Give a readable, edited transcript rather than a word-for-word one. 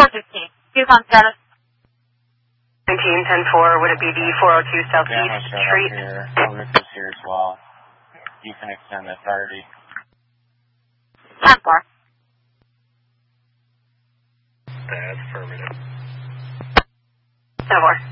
415. Yukon status. 1910-4, would it be the 402 Southeast Street? Here. Elvis is here as well. You can extend the 30. 10-4. That's affirmative. 10-4.